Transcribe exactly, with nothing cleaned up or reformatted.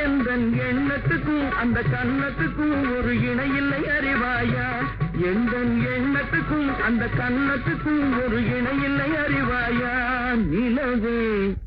எந்தன் எண்ணத்துக்கும் அந்த கண்ணத்துக்கும் ஒரு இணையில்லை அறிவாயா எந்தன் எண்ணத்துக்கும் அந்த கண்ணத்துக்கும் ஒரு இணையில்லை அறிவாயா நிலவே